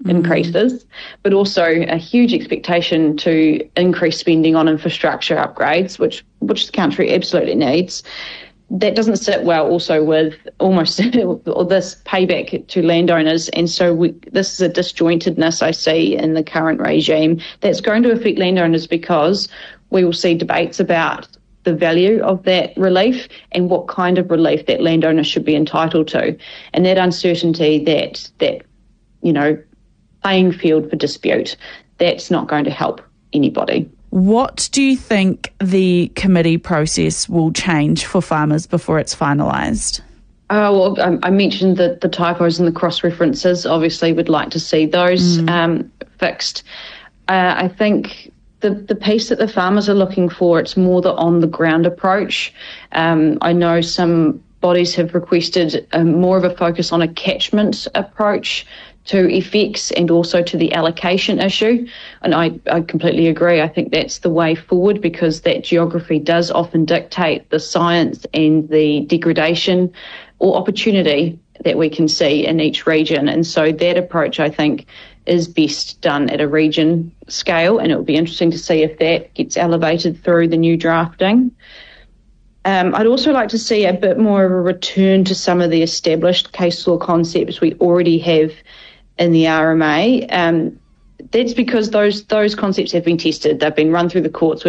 increases, but also a huge expectation to increase spending on infrastructure upgrades, which the country absolutely needs. That doesn't sit well also with almost this payback to landowners. And so this is a disjointedness I see in the current regime that's going to affect landowners, because we will see debates about the value of that relief and what kind of relief that landowner should be entitled to. And that uncertainty, that playing field for dispute, that's not going to help anybody. What do you think the committee process will change for farmers before it's finalised? I mentioned the typos and the cross-references. Obviously, we'd like to see those fixed. I think the piece that the farmers are looking for, it's more the on-the-ground approach. I know some bodies have requested more of a focus on a catchment approach to effects and also to the allocation issue. And I completely agree. I think that's the way forward, because that geography does often dictate the science and the degradation or opportunity that we can see in each region. And so that approach, I think, is best done at a region scale, and it will be interesting to see if that gets elevated through the new drafting. I'd also like to see a bit more of a return to some of the established case law concepts we already have in the RMA. That's because those concepts have been tested. They've been run through the courts.